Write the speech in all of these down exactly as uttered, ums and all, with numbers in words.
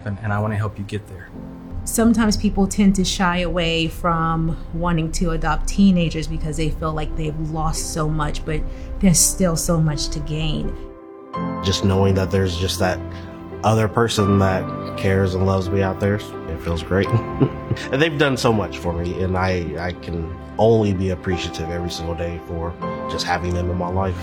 happen, and I want to help you get there. Sometimes people tend to shy away from wanting to adopt teenagers because they feel like they've lost so much, but there's still so much to gain. Just knowing that there's just that other person that cares and loves me out there, it feels great. And they've done so much for me, and I, I can only be appreciative every single day for just having them in my life.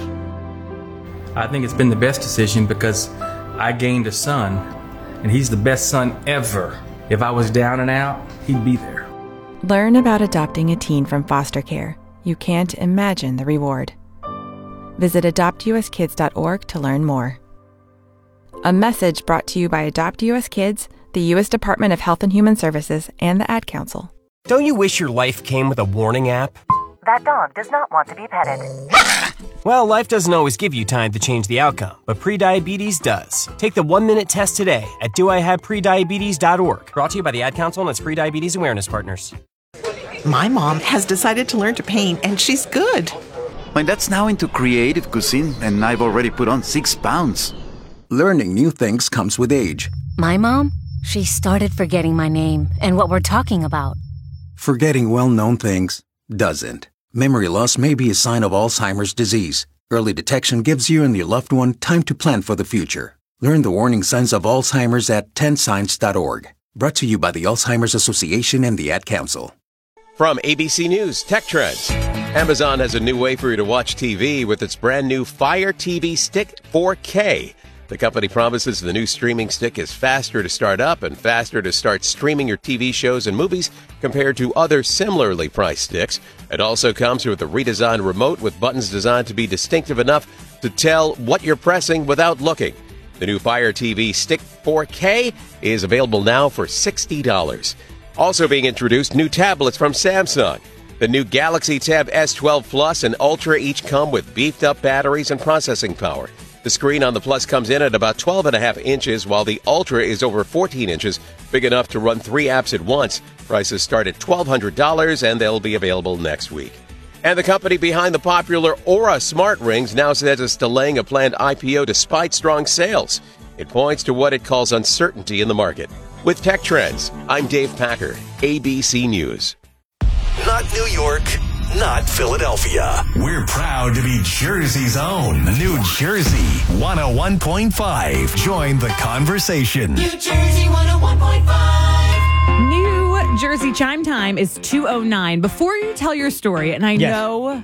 I think it's been the best decision because I gained a son, and he's the best son ever. If I was down and out, he'd be there. Learn about adopting a teen from foster care. You can't imagine the reward. Visit adopt u s kids dot org to learn more. A message brought to you by Adopt U S Kids, the U S Department of Health and Human Services, and the Ad Council. Don't you wish your life came with a warning app? That dog does not want to be petted. Well, life doesn't always give you time to change the outcome, but prediabetes does. Take the one-minute test today at do I have prediabetes dot org. Brought to you by the Ad Council and its Prediabetes Awareness Partners. My mom has decided to learn to paint, and she's good. My dad's now into creative cuisine, and I've already put on six pounds. Learning new things comes with age. My mom, she started forgetting my name and what we're talking about. Forgetting well-known things doesn't. Memory loss may be a sign of Alzheimer's disease. Early detection gives you and your loved one time to plan for the future. Learn the warning signs of Alzheimer's at ten signs dot org. Brought to you by the Alzheimer's Association and the Ad Council. From A B C News Tech Trends. Amazon has a new way for you to watch T V with its brand new Fire T V Stick four K. The company promises the new streaming stick is faster to start up and faster to start streaming your T V shows and movies compared to other similarly priced sticks. It also comes with a redesigned remote with buttons designed to be distinctive enough to tell what you're pressing without looking. The new Fire T V Stick four K is available now for sixty dollars. Also being introduced, new tablets from Samsung. The new Galaxy Tab S twelve Plus and Ultra each come with beefed-up batteries and processing power. The screen on the Plus comes in at about twelve and a half inches, while the Ultra is over fourteen inches, big enough to run three apps at once. Prices start at twelve hundred dollars, and they'll be available next week. And the company behind the popular Aura smart rings now says it's delaying a planned I P O despite strong sales. It points to what it calls uncertainty in the market. With Tech Trends, I'm Dave Packer, A B C News. Not New York, not Philadelphia. We're proud to be Jersey's own New Jersey one oh one point five. Join the conversation. New Jersey one oh one point five. New Jersey chime time is two oh nine. Before you tell your story, and I yes. know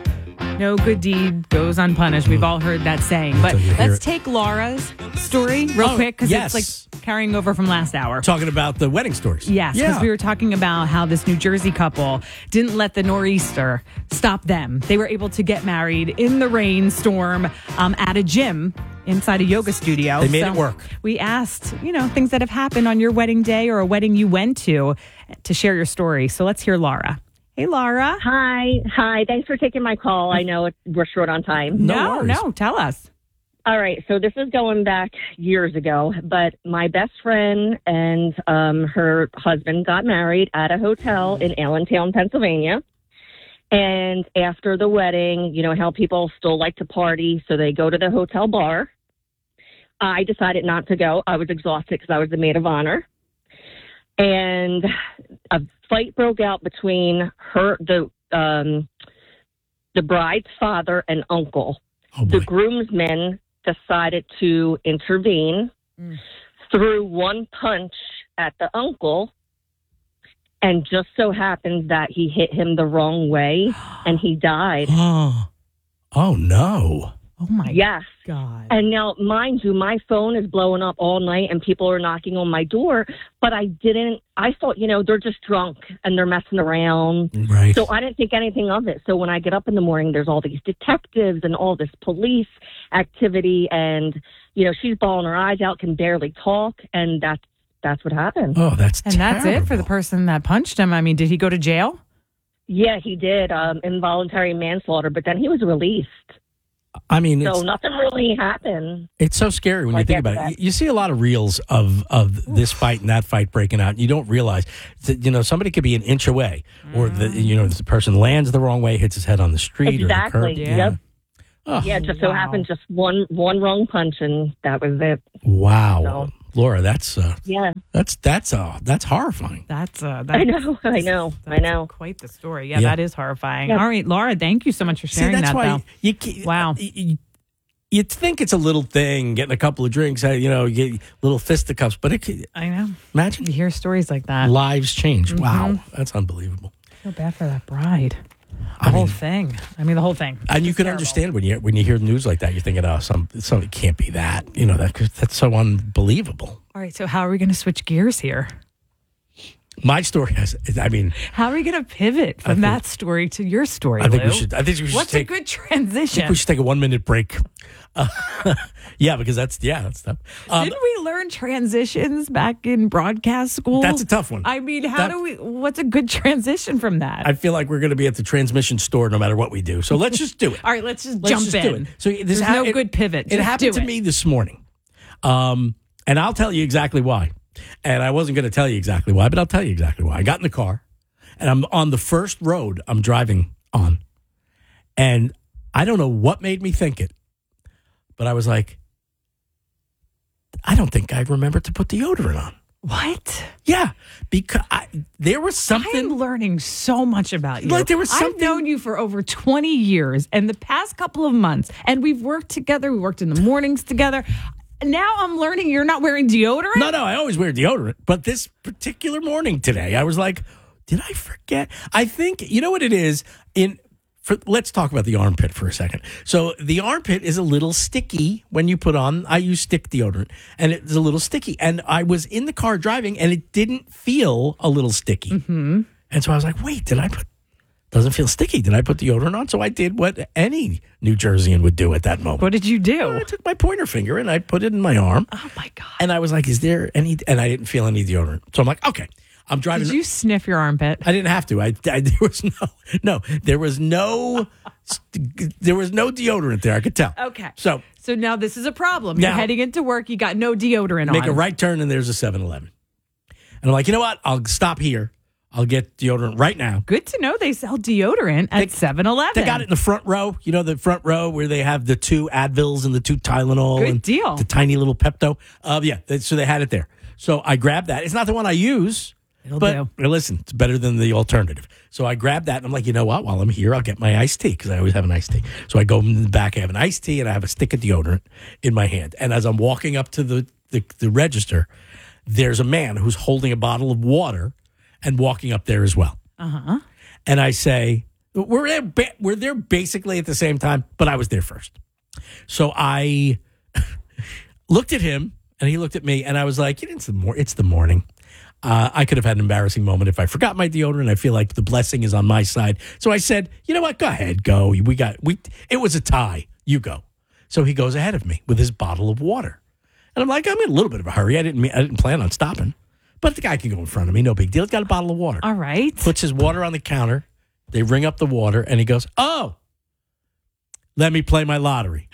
no good deed goes unpunished. We've all heard that saying. But let's take Laura's story real oh, quick because yes. it's like carrying over from last hour. Talking about the wedding stories. Yes, because yeah. we were talking about how this New Jersey couple didn't let the nor'easter stop them. They were able to get married in the rainstorm um, at a gym inside a yoga studio. They made so it work. We asked, you know, things that have happened on your wedding day or a wedding you went to to share your story. So let's hear Laura. Hey, Laura. Hi. Hi. Thanks for taking my call. I know it, we're short on time. No, no, no. Tell us. All right. So this is going back years ago, but my best friend and um, her husband got married at a hotel in Allentown, Pennsylvania. And after the wedding, you know how people still like to party, so they go to the hotel bar. I decided not to go. I was exhausted because I was the maid of honor. And a fight broke out between her, the um, the bride's father and uncle. Oh, the groomsmen decided to intervene, mm. threw one punch at the uncle, and just so happened that he hit him the wrong way, and he died. Oh, oh no. Oh, my yes. God. And now, mind you, my phone is blowing up all night and people are knocking on my door, but I didn't, I thought, you know, they're just drunk and they're messing around. Right. So I didn't think anything of it. So when I get up in the morning, there's all these detectives and all this police activity and, you know, she's bawling her eyes out, can barely talk, and that's, that's what happened. Oh, that's And terrible. that's it for the person that punched him. I mean, did he go to jail? Yeah, he did, um, involuntary manslaughter, but then he was released. I mean, so it's, nothing really happened. It's so scary when I you think about that. it. You see a lot of reels of, of this fight and that fight breaking out, and you don't realize that, you know, somebody could be an inch away, mm. or the you know the person lands the wrong way, hits his head on the street exactly. or the curb. Yeah. Yep. Oh. Yeah, it just so wow. happened just one one wrong punch, and that was it. Wow. So, Laura, that's uh, Yeah. that's that's uh, that's horrifying. That's uh, that's, I know, I know, I know. Quite the story. Yeah, Yeah. that is horrifying. Yeah. All right, Laura, thank you so much for See, sharing that's that. why though. you, you Wow. You, you'd think it's a little thing, getting a couple of drinks, uh, you know, you get little fisticuffs, but it could, I know. imagine You hear stories like that. lives change. Mhm. Wow, that's unbelievable. I feel bad for that bride. The I whole mean- thing. I mean, the whole thing. And you can understand when you when you hear news like that, you're thinking, oh, some some it can't be that. You know, that that's so unbelievable. All right, so how are we going to switch gears here? My story has, I mean, How are we going to pivot from think- that story to your story, I think we Lou? should. I think we should What's take. a good I transition? think we should take a one minute break. Uh, yeah, because that's yeah, that's tough. Um, Didn't we learn transitions back in broadcast school? That's a tough one. I mean, how That- do we? What's a good transition from that? I feel like we're going to be at the transmission store no matter what we do. So let's just do it. All right, let's just Let's jump just in. do it. So this There's ha- no it- good pivot. It Just happened do to it. me this morning, um, and I'll tell you exactly why. And I wasn't going to tell you exactly why, but I'll tell you exactly why. I got in the car, and I'm on the first road I'm driving on, and I don't know what made me think it, but I was like, I don't think I remembered to put deodorant on. What? Yeah, because I, there was something. I'm learning so much about you. Like, there was I've something- known you for over twenty years, and the past couple of months, and we've worked together. We worked in the mornings together. Now I'm learning you're not wearing deodorant. No, no, I always wear deodorant. But this particular morning today, I was like, did I forget? I think, you know what it is? In for, let's talk about the armpit for a second. So the armpit is a little sticky when you put on, I use stick deodorant, and it's a little sticky. And I was in the car driving, and it didn't feel a little sticky. Mm-hmm. And so I was like, wait, did I put, doesn't feel sticky. Did I put deodorant on? So I did what any New Jerseyan would do at that moment. What did you do? I took my pointer finger and I put it in my arm. Oh, my God. And I was like, is there any, and I didn't feel any deodorant. So I'm like, okay, I'm driving. Did you sniff your armpit? I didn't have to. I, I there was no, no, there was no, there was no deodorant there. I could tell. Okay. So So now this is a problem. You're Now- heading into work. You got no deodorant make on. a right turn and there's a seven eleven. And I'm like, you know what? I'll stop here. I'll get deodorant right now. Good to know they sell deodorant at seven eleven. They got it in the front row. You know, the front row where they have the two Advils and the two Tylenol. Good and deal. The tiny little Pepto. Uh, yeah, they- so they had it there. So I grabbed that. It's not the one I use. It'll but do. hey, listen, it's better than the alternative. So I grabbed that and I'm like, you know what? While I'm here, I'll get my iced tea because I always have an iced tea. So I go in the back, I have an iced tea and I have a stick of deodorant in my hand. And as I'm walking up to the, the, the register, there's a man who's holding a bottle of water and walking up there as well. Uh-huh. And I say, we're there, ba- we're there basically at the same time, but I was there first. So I looked at him and he looked at me and I was like, it's the, mor- it's the morning. Uh, I could have had an embarrassing moment if I forgot my deodorant. I feel like the blessing is on my side. So I said, you know what? Go ahead, go. We got, we, it was a tie. You go. So he goes ahead of me with his bottle of water. And I'm like, I'm in a little bit of a hurry. I didn't mean, I didn't plan on stopping. But the guy can go in front of me. No big deal. He's got a bottle of water. All right. Puts his water on the counter. They ring up the water and he goes, oh, let me play my lottery.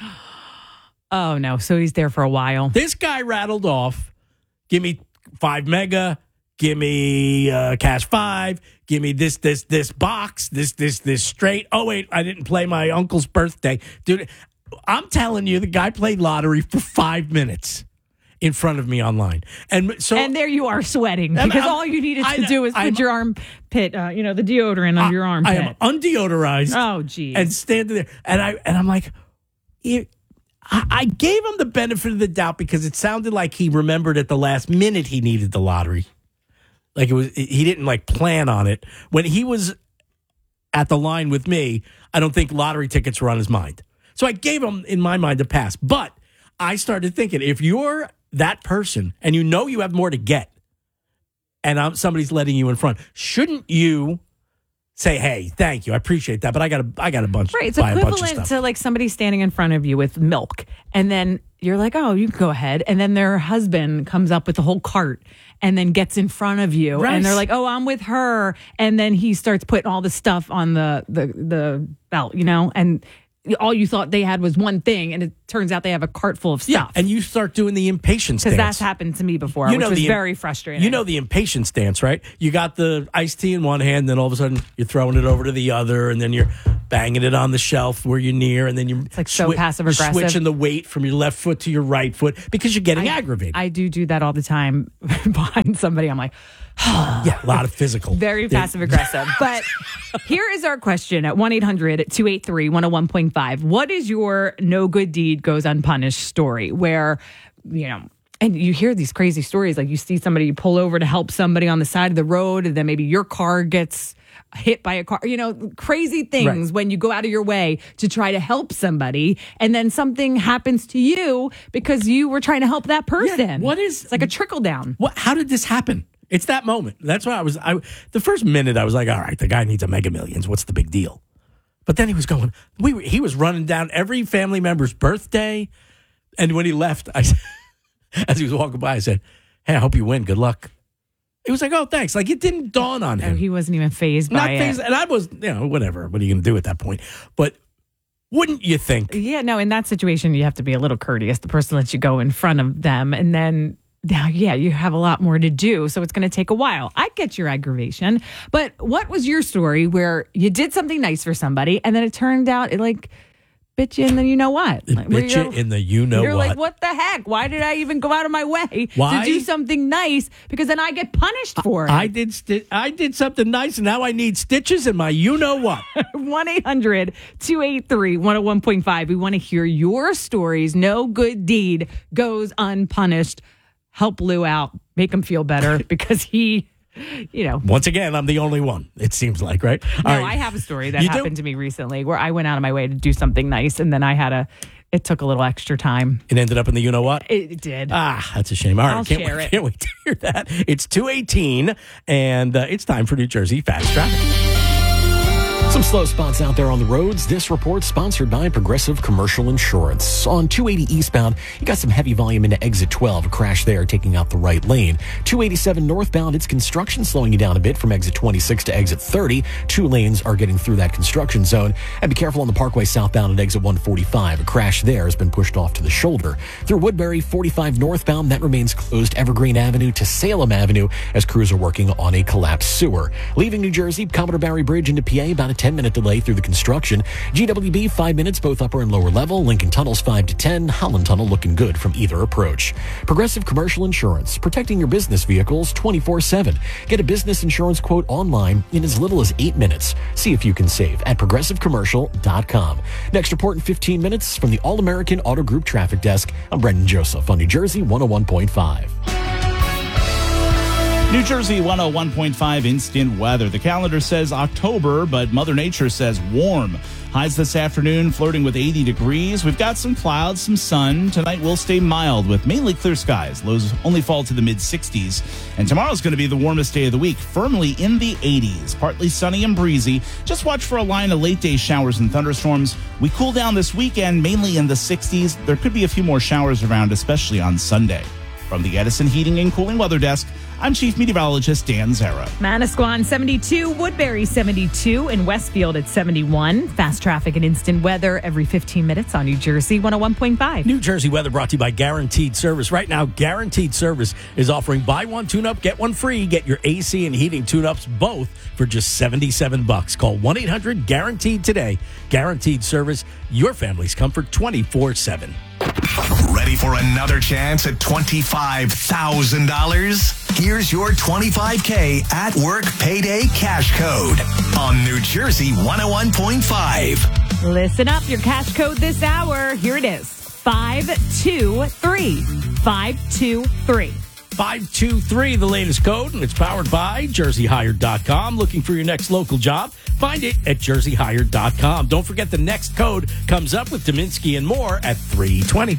Oh, no. So he's there for a while. This guy rattled off, give me five mega, give me uh, cash five, give me this, this, this box, this, this, this straight. Oh, wait, I didn't play my uncle's birthday. Dude, I'm telling you, the guy played lottery for five minutes in front of me online. And so, And there you are sweating I'm- because I'm- all you needed to I- do is I'm- put your armpit, uh, you know, the deodorant under your armpit. I am undeodorized. Oh, geez. And standing there. And, I, and I'm like, it, I, I gave him the benefit of the doubt because it sounded like he remembered at the last minute he needed the lottery. Like it was, he didn't like plan on it. When he was at the line with me, I don't think lottery tickets were on his mind. So I gave him, in my mind, a pass. But I started thinking, if you're that person and you know you have more to get and I'm, somebody's letting you in front, shouldn't you say, hey, thank you, I appreciate that, but I got a, I got a bunch, Right, it's buy a bunch of equivalent stuff. to like somebody standing in front of you with milk, and then you're like, "Oh, you can go ahead," and then their husband comes up with the whole cart, and then gets in front of you, Right. and they're like, "Oh, I'm with her," and then he starts putting all the stuff on the the the belt, you know, and all you thought they had was one thing, and it turns out they have a cart full of Yeah, stuff. and you start doing the impatience Because dance. that's happened to me before, You which know was the- very frustrating. You know the impatience dance, right? You got the iced tea in one hand, then all of a sudden you're throwing it over to the other, and then you're, banging it on the shelf where you're near, and then you're like so passive-aggressive. switching the weight from your left foot to your right foot because you're getting I, aggravated. I do do that all the time behind somebody. I'm like, yeah, a lot of physical. Very passive-aggressive. But here is our question at one eight hundred two eight three one oh one point five. What is your no good deed goes unpunished story where, you know, and you hear these crazy stories, like you see somebody, you pull over to help somebody on the side of the road, and then maybe your car gets hit by a car, you know, crazy things right. when you go out of your way to try to help somebody, and then something happens to you because you were trying to help that person. Yeah, what is... It's like a trickle down. What? How did this happen? It's that moment. That's why I was, I, the first minute I was like, all right, the guy needs a Mega Millions. What's the big deal? But then he was going, we were, he was running down every family member's birthday. And when he left, I as he was walking by, I said, hey, I hope you win. Good luck. He was like, oh, thanks. Like, it didn't dawn on him. Oh, he wasn't even fazed by Not it. Fazed, and I was, you know, whatever. What are you going to do at that point? But wouldn't you think? Yeah, no, in that situation, you have to be a little courteous. The person lets you go in front of them, and then, yeah, you have a lot more to do, so it's going to take a while. I get your aggravation, but what was your story where you did something nice for somebody, and then it turned out it, like, bit you in the you-know-what? It like, bit you in the you-know-what. You're like, what the heck? Why did I even go out of my way Why? to do something nice? Because then I get punished for it. I did sti- I did something nice, and now I need stitches in my you-know-what. one eight hundred two eight three one oh one point five. We want to hear your stories. No good deed goes unpunished. Help Lou out. Make him feel better because he... You know, once again, I'm the only one, it seems like, right? No, right. I have a story that you happened do? to me recently where I went out of my way to do something nice, and then I had a, it took a little extra time. It ended up in the you-know-what? It, it did. Ah, that's a shame. All right, I'll can't, share wait, it. can't wait to hear that. It's two eighteen, and uh, it's time for New Jersey Fast Traffic. Some slow spots out there on the roads. This report sponsored by Progressive Commercial Insurance. On two eighty eastbound, you got some heavy volume into exit twelve. A crash there taking out the right lane. two eighty-seven northbound, it's construction slowing you down a bit from exit twenty-six to exit thirty. Two lanes are getting through that construction zone. And be careful on the Parkway southbound at exit one forty-five. A crash there has been pushed off to the shoulder. Through Woodbury, forty-five northbound, that remains closed. Evergreen Avenue to Salem Avenue as crews are working on a collapsed sewer. Leaving New Jersey, Commodore Barry Bridge into P A, about a ten minute delay through the construction. G W B, five minutes, both upper and lower level. Lincoln Tunnel's five to ten. Holland Tunnel looking good from either approach. Progressive Commercial Insurance, protecting your business vehicles twenty-four seven. Get a business insurance quote online in as little as eight minutes. See if you can save at progressive commercial dot com. Next report in fifteen minutes from the All-American Auto Group Traffic Desk. I'm Brendan Joseph on New Jersey one oh one point five. New Jersey one oh one point five instant weather. The calendar says October, but Mother Nature says warm. Highs this afternoon flirting with eighty degrees. We've got some clouds, some sun. Tonight will stay mild with mainly clear skies. Lows only fall to the mid sixties. And tomorrow's going to be the warmest day of the week, firmly in the eighties. Partly sunny and breezy. Just watch for a line of late day showers and thunderstorms. We cool down this weekend, mainly in the sixties. There could be a few more showers around, especially on Sunday. From the Edison Heating and Cooling Weather Desk, I'm Chief Meteorologist Dan Zara. Manasquan seventy-two, Woodbury seventy-two, in Westfield at seventy-one. Fast traffic and instant weather every fifteen minutes on New Jersey one oh one point five. New Jersey weather brought to you by Guaranteed Service. Right now, Guaranteed Service is offering buy one tune-up, get one free. Get your A C and heating tune-ups both for just seventy-seven bucks. Call one eight hundred guaranteed today. Guaranteed Service, your family's comfort twenty-four seven. Ready for another chance at twenty-five thousand dollars? Here's your twenty-five K at work payday cash code on New Jersey one oh one point five. Listen up, your cash code this hour. Here it is. five two three. five two three. five two three, the latest code, and it's powered by jersey hired dot com. Looking for your next local job? Find it at jersey hired dot com. Don't forget the next code comes up with Dominski and more at three twenty.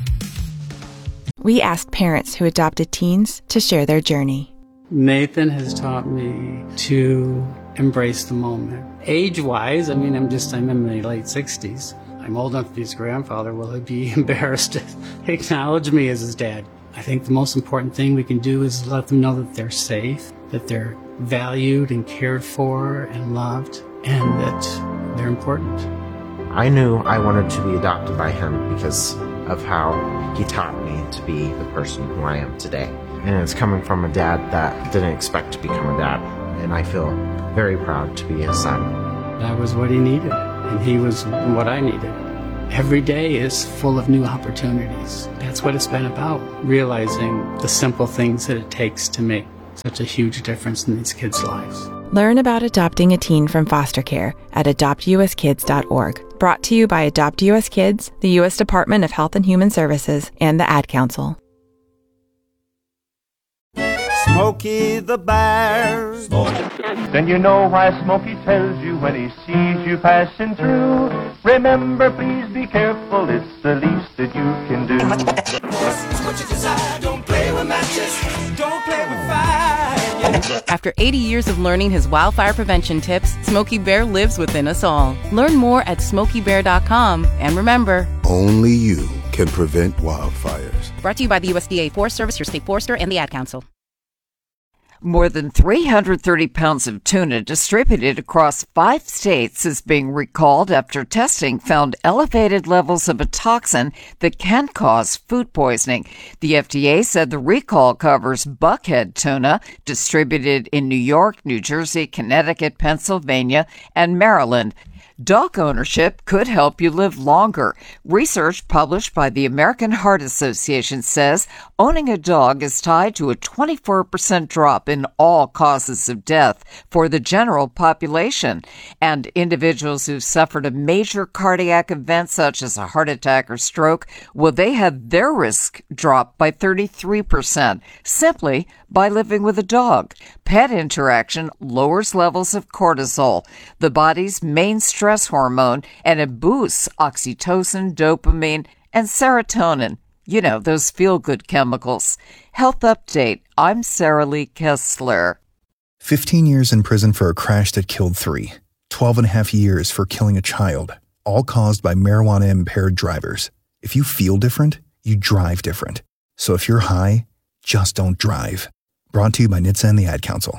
We asked parents who adopted teens to share their journey. Nathan has taught me to embrace the moment. Age-wise, I mean, I'm just, I'm in my late sixties. I'm old enough to be his grandfather. Will he be embarrassed to acknowledge me as his dad? I think the most important thing we can do is let them know that they're safe, that they're valued and cared for and loved, and that they're important. I knew I wanted to be adopted by him because of how he taught me to be the person who I am today. And it's coming from a dad that didn't expect to become a dad, and I feel very proud to be his son. That was what he needed. and he was what I needed. Every day is full of new opportunities. That's what it's been about, realizing the simple things that it takes to make such a huge difference in these kids' lives. Learn about adopting a teen from foster care at adopt u s kids dot org. Brought to you by Adopt U S Kids, the U S Department of Health and Human Services, and the Ad Council. Smokey the Bear. Then you know why Smokey tells you when he sees you passing through. Remember, please be careful, it's the least that you can do. What you desire, don't play with matches, don't play with fire. After eighty years of learning his wildfire prevention tips, Smokey Bear lives within us all. Learn more at smokey bear dot com. And remember, only you can prevent wildfires. Brought to you by the U S D A Forest Service, your state forester, and the Ad Council. More than three hundred thirty pounds of tuna distributed across five states is being recalled after testing found elevated levels of a toxin that can cause food poisoning. The F D A said the recall covers buckhead tuna distributed in New York, New Jersey, Connecticut, Pennsylvania, and Maryland. Dog ownership could help you live longer. Research published by the American Heart Association says owning a dog is tied to a twenty-four percent drop in all causes of death for the general population. And individuals who've suffered a major cardiac event such as a heart attack or stroke, well, they had their risk drop by thirty-three percent simply by living with a dog. Pet interaction lowers levels of cortisol, the body's main stress hormone, and it boosts oxytocin, dopamine, and serotonin. You know, those feel-good chemicals. Health Update. I'm Sarah Lee Kessler. fifteen years in prison for a crash that killed three. twelve and a half years for killing a child. All caused by marijuana-impaired drivers. If you feel different, you drive different. So if you're high, just don't drive. Brought to you by N H T S A and the Ad Council.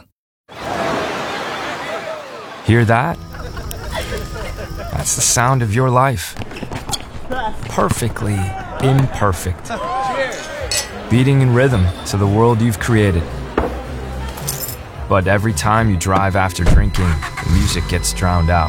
Hear that? That's the sound of your life. Perfectly imperfect. Beating in rhythm to the world you've created. But every time you drive after drinking, the music gets drowned out.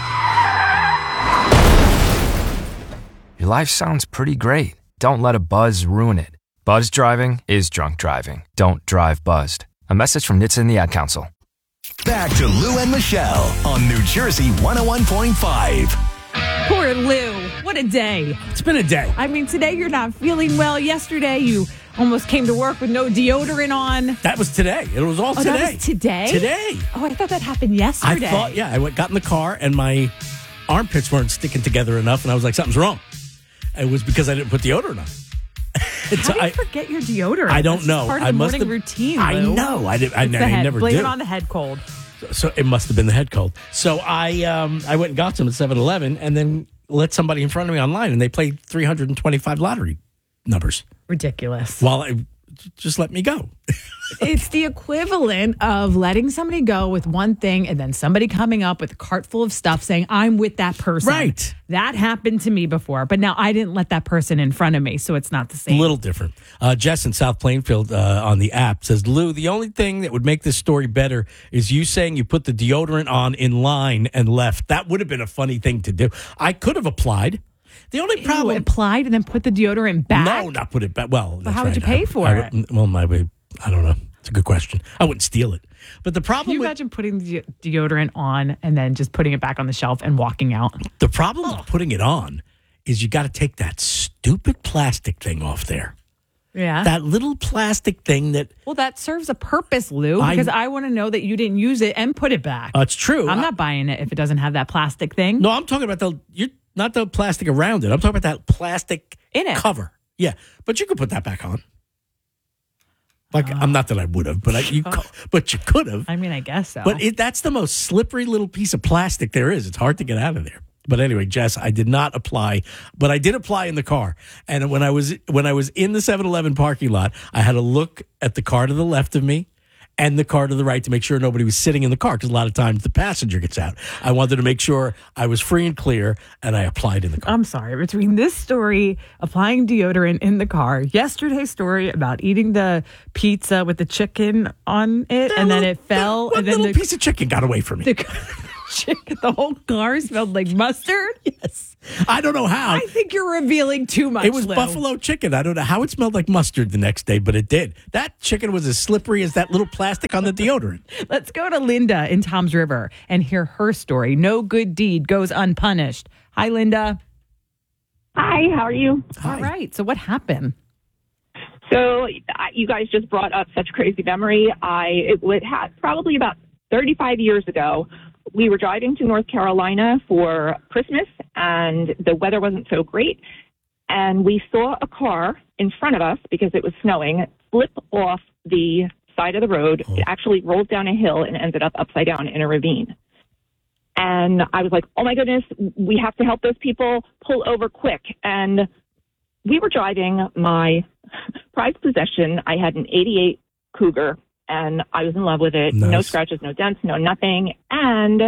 Your life sounds pretty great. Don't let a buzz ruin it. Buzz driving is drunk driving. Don't drive buzzed. A message from N H T S A and the Ad Council. Back to Lou and Michelle on New Jersey one oh one point five. Poor Lou. What a day. It's been a day. I mean, today you're not feeling well. Yesterday you almost came to work with no deodorant on. That was today. It was all oh, today. That was today? Today. Oh, I thought that happened yesterday. I thought, yeah. I went, got in the car and my armpits weren't sticking together enough, and I was like, something's wrong. It was because I didn't put deodorant on. How do you I, forget your deodorant? I don't That's know. Part of I the must morning have, routine. I Lou. know. I, did, I, it's I, the I head. never Blame do. it on the head cold. So, so it must have been the head cold. So I um, I went and got some at seven eleven and then let somebody in front of me online, and they played three hundred twenty-five lottery numbers. Ridiculous. While I just let me go. It's the equivalent of letting somebody go with one thing and then somebody coming up with a cart full of stuff saying, I'm with that person. Right. That happened to me before, but now I didn't let that person in front of me, so it's not the same. A little different. Uh, Jess in South Plainfield uh, on the app says, Lou, the only thing that would make this story better is you saying you put the deodorant on in line and left. That would have been a funny thing to do. I could have applied. The only problem... You applied and then put the deodorant back? No, not put it back. Well, But how right. would you pay I, for I, it? I, well, my way... I don't know. It's a good question. I wouldn't steal it. But the problem Can you with, imagine putting the deodorant on and then just putting it back on the shelf and walking out? The problem with putting it on is you got to take that stupid plastic thing off there. Yeah. That little plastic thing that... Well, that serves a purpose, Lou, I- because I, want to know that you didn't use it and put it back. Uh, it's true. I'm I- not buying it if it doesn't have that plastic thing. No, I'm talking about the... You're not the plastic around it. I'm talking about that plastic in it cover. Yeah, but you could put that back on. Like, I'm not that I would have, but I, you, Oh. but you could have. I mean, I guess so. But it, that's the most slippery little piece of plastic there is. It's hard to get out of there. But anyway, Jess, I did not apply, but I did apply in the car. And when I was when I was in the seven eleven parking lot, I had to look at the car to the left of me and the car to the right to make sure nobody was sitting in the car, because a lot of times the passenger gets out. I wanted to make sure I was free and clear, and I applied in the car. I'm sorry. Between this story, applying deodorant in the car, yesterday's story about eating the pizza with the chicken on it, and then it fell. What and then little the, piece of chicken got away from me? The, chicken. The whole car smelled like mustard? Yes. I don't know how. I think you're revealing too much, It was Lou. buffalo chicken. I don't know how it smelled like mustard the next day, but it did. That chicken was as slippery as that little plastic on the deodorant. Let's go to Linda in Toms River and hear her story. No good deed goes unpunished. Hi, Linda. Hi, how are you? All right. So what happened? So I- you guys just brought up such a crazy memory. I it would have probably about thirty-five years ago. We were driving to North Carolina for Christmas, and the weather wasn't so great. And we saw a car in front of us, because it was snowing, flip off the side of the road. It actually rolled down a hill and ended up upside down in a ravine. And I was like, oh, my goodness, we have to help those people. Pull over quick. And we were driving my prized possession. I had an eighty-eight Cougar, and I was in love with it. Nice. No scratches, no dents, no nothing. And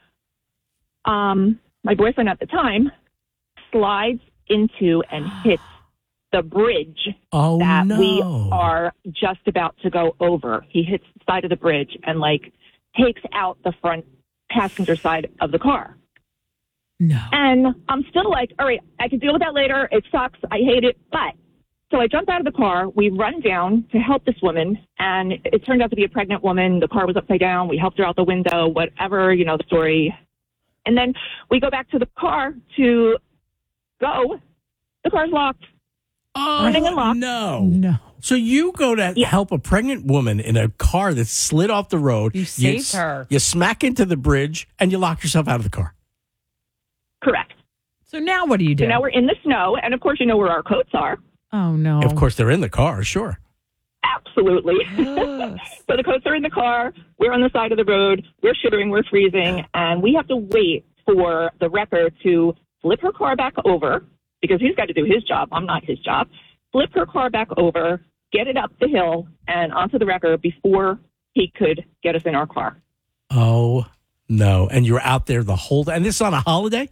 um, my boyfriend at the time slides into and hits the bridge oh, that no. we are just about to go over. He hits the side of the bridge and, like, takes out the front passenger side of the car. No. And I'm still like, all right, I can deal with that later. It sucks. I hate it. But so I jumped out of the car. We run down to help this woman. And it turned out to be a pregnant woman. The car was upside down. We helped her out the window, whatever, you know, the story. And then we go back to the car to go. The car's locked. Oh, Running and locked. no. No. So you go to Yeah. help a pregnant woman in a car that slid off the road. You saved s- her. You smack into the bridge, and you lock yourself out of the car. Correct. So now what do you do? So now we're in the snow. And, of course, you know where our coats are. Oh, no. Of course, they're in the car, sure. Absolutely. So the coats are in the car. We're on the side of the road. We're shivering. We're freezing. And we have to wait for the wrecker to flip her car back over, because he's got to do his job. I'm not his job. Flip her car back over, get it up the hill and onto the wrecker before he could get us in our car. Oh, no. And you were out there the whole day. And this is on a holiday?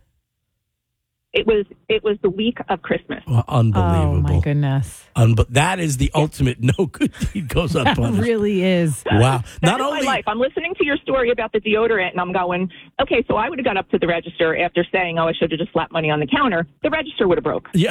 It was it was the week of Christmas. Well, unbelievable. Oh, my goodness. Um, but that is the ultimate no good deed goes That unpunished. really is. Wow. That Not is only my life. I'm listening to your story about the deodorant, and I'm going, okay, so I would have got up to the register after saying, oh, I should have just slapped money on the counter. The register would have broke. Yeah.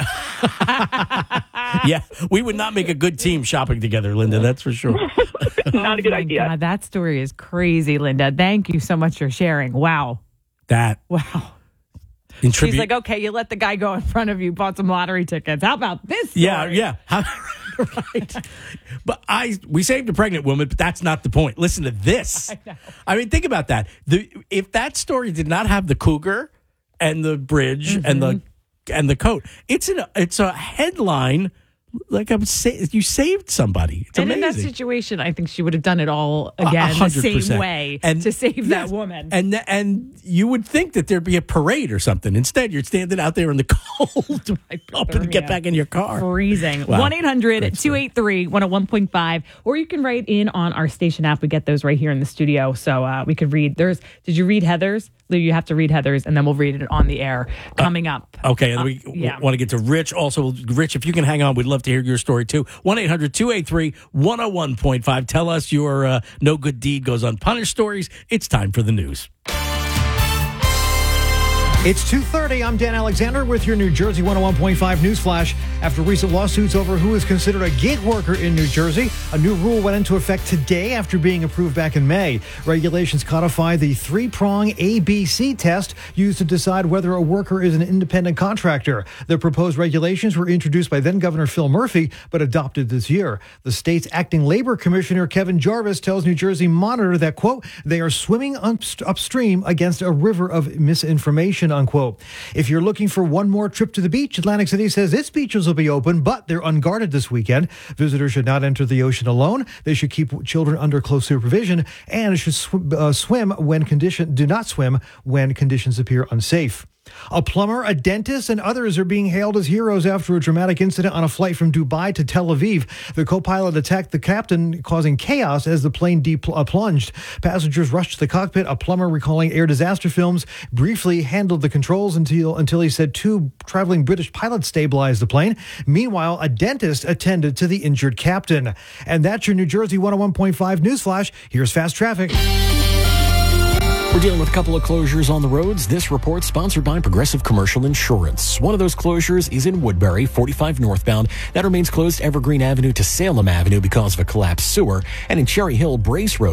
Yeah. We would not make a good team shopping together, Linda. That's for sure. Not a good Oh, my idea. God, that story is crazy, Linda. Thank you so much for sharing. Wow. That. Wow. In She's tribute. like, okay, you let the guy go in front of you, bought some lottery tickets. How about this story? Yeah, yeah. How- right. But I we saved a pregnant woman, but that's not the point. Listen to this. I know. I mean, think about that. The if that story did not have the cougar and the bridge and the and the coat, it's an it's a headline. Like I'm saying, you saved somebody. It's and amazing. in that situation, I think she would have done it all A- a again the hundred same percent. way And- to save yes. that woman. And and you would think that there'd be a parade or something. Instead, you're standing out there in the cold, up and get back in your car. Freezing. Wow. one eight hundred two eight three one oh one point five. Or you can write in on our station app. We get those right here in the studio. So uh, we could read. There's. Did you read Heather's? Lou, you have to read Heather's, and then we'll read it on the air coming up. Okay, and Uh, we yeah. want to get to Rich. Also, Rich, if you can hang on, we'd love to hear your story too. one eight hundred two eight three one oh one point five. Tell us your uh, no good deed goes unpunished stories. It's time for the news. It's two thirty. I'm Dan Alexander with your New Jersey one oh one point five News Flash. After recent lawsuits over who is considered a gig worker in New Jersey, a new rule went into effect today after being approved back in May. Regulations codify the three-prong A B C test used to decide whether a worker is an independent contractor. The proposed regulations were introduced by then-Governor Phil Murphy, but adopted this year. The state's acting labor commissioner, Kevin Jarvis, tells New Jersey Monitor that, quote, they are swimming up- upstream against a river of misinformation, unquote. If you're looking for one more trip to the beach, Atlantic City says its beaches will be open, but they're unguarded this weekend. Visitors should not enter the ocean alone. They should keep children under close supervision and should sw- uh, swim when condition do not swim when conditions appear unsafe. A plumber, a dentist, and others are being hailed as heroes after a dramatic incident on a flight from Dubai to Tel Aviv. The co-pilot attacked the captain, causing chaos as the plane de-plunged. Passengers rushed to the cockpit. A plumber, recalling air disaster films, briefly handled the controls until, until he said two traveling British pilots stabilized the plane. Meanwhile, a dentist attended to the injured captain. And that's your New Jersey one oh one point five News Flash. Here's Fast Traffic. We're dealing with a couple of closures on the roads. This report sponsored by Progressive Commercial Insurance. One of those closures is in Woodbury, forty-five northbound. That remains closed Evergreen Avenue to Salem Avenue because of a collapsed sewer. And in Cherry Hill, Brace Road